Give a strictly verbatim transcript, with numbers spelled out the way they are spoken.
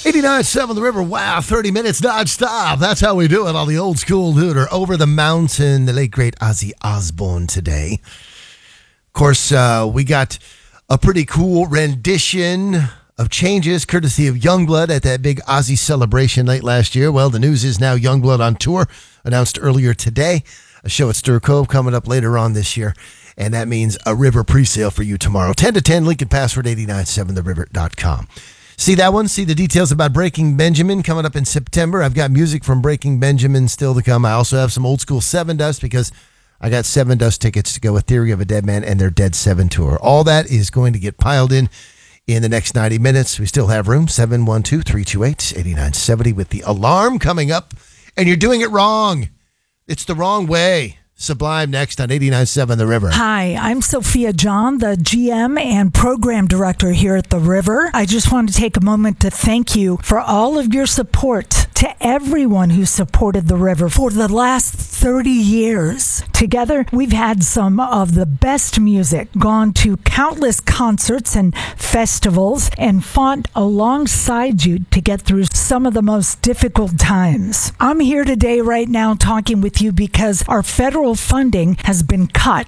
eighty-nine point seven The River. Wow, thirty minutes non-stop. That's how we do it on the old school Hooter. Over the Mountain, the late, great Ozzy Osbourne today. Of course, uh, we got a pretty cool rendition of Changes, courtesy of Youngblood at that big Ozzy celebration late last year. Well, the news is now Youngblood on tour, announced earlier today. A show at Stir Cove coming up later on this year. And that means a River pre-sale for you tomorrow. ten to ten, link and password eight nine seven the river dot com. See that one? See the details about Breaking Benjamin coming up in September. I've got music from Breaking Benjamin still to come. I also have some old school Seven Dust because I got Seven Dust tickets to go with Theory of a Dead Man and their Dead Seven tour. All that is going to get piled in in the next ninety minutes. We still have room. seven one two, three two eight, eight nine seven zero with the alarm coming up. And you're doing it wrong. It's the wrong way. Sublime next on eighty-nine point seven The River. Hi, I'm Sophia John, the G M and Program Director here at The River. I just want to take a moment to thank you for all of your support to everyone who supported The River for the last thirty years. Together, we've had some of the best music, gone to countless concerts and festivals, and fought alongside you to get through some of the most difficult times. I'm here today right now talking with you because our federal funding has been cut